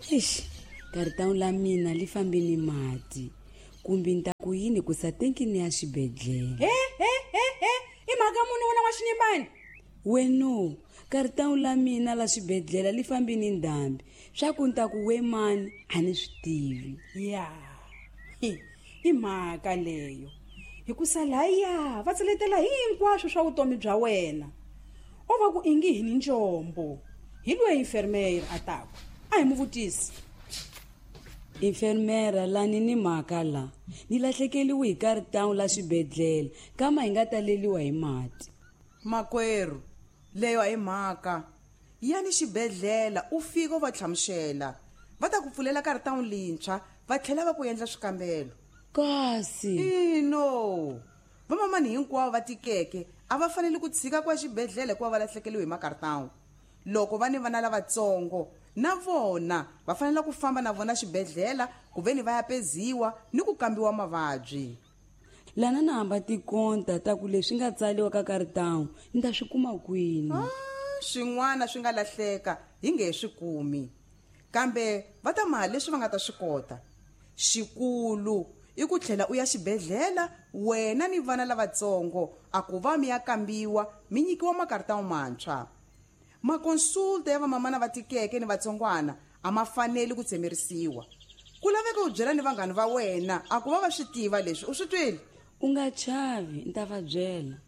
Eish, kartão la mina li fambi ni mati. Kumbe nta ku yini ku sa tenki ni ya xibedhlele. I mhaka muni wena wa xinyimani? Weno, kartão la mina la xibedhlele li fambi ni ndhambi. Swa ku nta ku we mani a ni swi tivi. Ya, i mhaka leyo. Hikusa laya va tseletela hinkwaswo swa vutomi bya wena. O va ku ingi hi ni njombo. Hi loyi enfermeira a taku. A hi mu vutisi. Enfermera lani ni mhaka la. Ni lahlekeliwe hi kartão la xibedhlele kama hi nga taleliwa hi mati. Makwerhu, leyo hi mhaka. Yani xibedhlele u fika u va tlhamuxela. Va ta ku pfulela kartão lintshwa, va tlhela va ku endla swikambelo. Kasi No. Vamamani hinkwavo va tikeke a va fanele ku tshika kwa xibedhlele kuva va lahlekeliwe hi makartão. Loko va ni vana lavatsongo na vona va fanele ku famba na vona xibedhlele ku veni va ya peziwa ni ku kambiwa mavabyi. lana na hamba tikonta ta ku leswi nga tsaliwa ka kartão ni ta swi kuma kwini. Swin'wana swi nga lahleka hi nge swi kumi. Kambe va ta maha leswi va nga ta swi kota. Xikulu i ku tlhela u ya xibedhlele wena ni vana lavatsongo a ku va mi ya kambiwa mi nyikiwa makartão mantshwa. Makonsulta ya vamamana va tikeke ni vatsongwana a ma fanele ku tsemerisiwa. Ku laveka u byela ni vanghana va wena a ku va swi tiva leswi u swi twile. U nga chavi ni ta va byela.